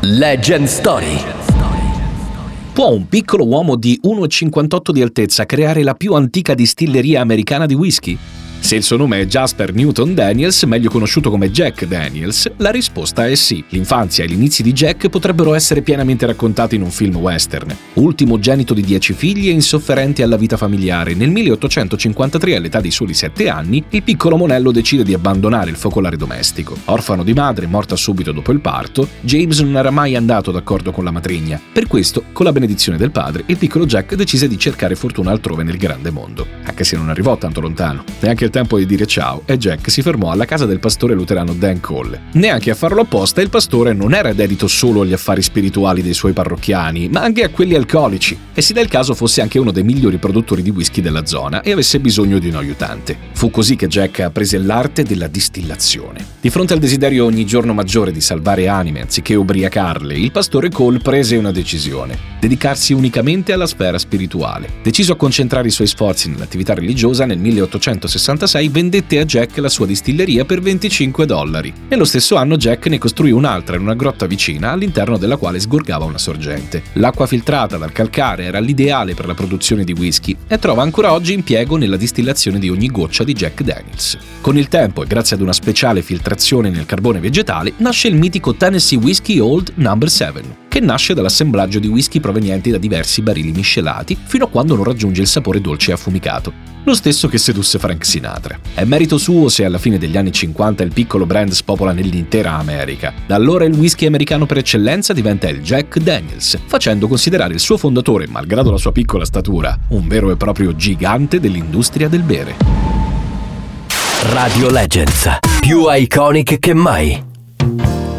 Legend Story. Può un piccolo uomo di 1,58 di altezza creare la più antica distilleria americana di whisky? Se il suo nome è Jasper Newton Daniels, meglio conosciuto come Jack Daniels, la risposta è sì. L'infanzia e gli inizi di Jack potrebbero essere pienamente raccontati in un film western. Ultimogenito di 10 figli e insofferente alla vita familiare, nel 1853, all'età di soli 7 anni, il piccolo monello decide di abbandonare il focolare domestico. Orfano di madre, morta subito dopo il parto, James non era mai andato d'accordo con la matrigna. Per questo, con la benedizione del padre, il piccolo Jack decise di cercare fortuna altrove nel grande mondo. Anche se non arrivò tanto lontano. Neanche il tempo di dire ciao e Jack si fermò alla casa del pastore luterano Dan Cole. Neanche a farlo apposta, il pastore non era dedito solo agli affari spirituali dei suoi parrocchiani, ma anche a quelli alcolici, e si dà il caso fosse anche uno dei migliori produttori di whisky della zona e avesse bisogno di un aiutante. Fu così che Jack apprese l'arte della distillazione. Di fronte al desiderio ogni giorno maggiore di salvare anime anziché ubriacarle, il pastore Cole prese una decisione: dedicarsi unicamente alla sfera spirituale. Deciso a concentrare i suoi sforzi nell'attività religiosa, nel 1866 vendette a Jack la sua distilleria per $25. Nello stesso anno Jack ne costruì un'altra in una grotta vicina, all'interno della quale sgorgava una sorgente. L'acqua filtrata dal calcare era l'ideale per la produzione di whisky e trova ancora oggi impiego nella distillazione di ogni goccia di Jack Daniels. Con il tempo e grazie ad una speciale filtrazione nel carbone vegetale nasce il mitico Tennessee Whiskey Old No. 7, che nasce dall'assemblaggio di whisky provenienti da diversi barili miscelati fino a quando non raggiunge il sapore dolce e affumicato. Lo stesso che sedusse Frank Sinatra. È merito suo se alla fine degli anni 50 il piccolo brand spopola nell'intera America. Da allora il whisky americano per eccellenza diventa il Jack Daniels, facendo considerare il suo fondatore, malgrado la sua piccola statura, un vero e proprio gigante dell'industria del bere. Radio Legends, più iconic che mai.